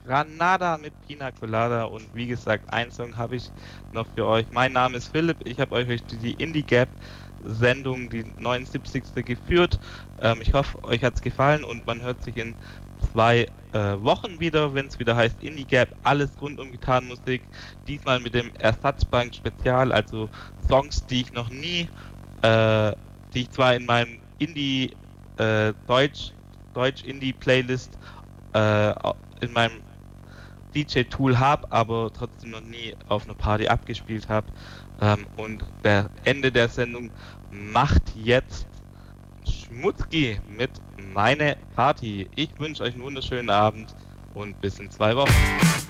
Granada mit Pina Colada und wie gesagt, einen Song habe ich noch für euch. Mein Name ist Philipp, ich habe euch die Indie Gap Sendung, die 79. geführt. Ich hoffe, euch hat es gefallen und man hört sich in 2 Wochen wieder, wenn es wieder heißt Indie Gap, alles rund um Gitarrenmusik. Diesmal mit dem Ersatzbank Spezial, also Songs, die ich noch nie, die ich zwar in meinem Indie Deutsch Indie Playlist in meinem DJ-Tool habe, aber trotzdem noch nie auf einer Party abgespielt habe. Und der Ende der Sendung macht jetzt Schmutzki mit Meine Party. Ich wünsche euch einen wunderschönen Abend und bis in 2 Wochen.